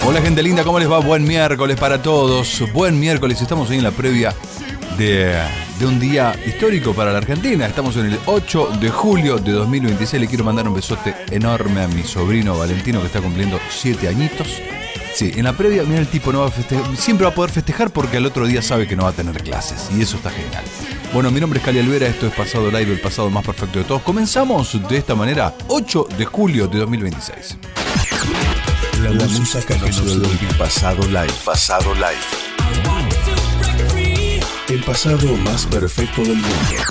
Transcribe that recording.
Hola gente linda, ¿cómo les va? Buen miércoles para todos. Buen miércoles, estamos hoy en la previa de un día histórico para la Argentina. Estamos en el 8 de julio de 2026. Le quiero mandar un besote enorme a mi sobrino Valentino, que está cumpliendo 7 añitos. Sí, en la previa, mira, el tipo no va a festejar, siempre va a poder festejar porque al otro día sabe que no va a tener clases. Y eso está genial. Bueno, mi nombre es Cali Alvera, esto es Pasado Live, el pasado más perfecto de todos. Comenzamos de esta manera, 8 de julio de 2026. La música que nos olvida. Pasado Live. Pasado Live. El pasado más perfecto del mundo.